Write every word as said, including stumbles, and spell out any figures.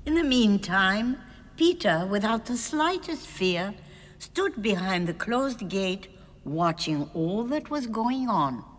In the meantime, Peter, without the slightest fear, stood behind the closed gate, watching all that was going on.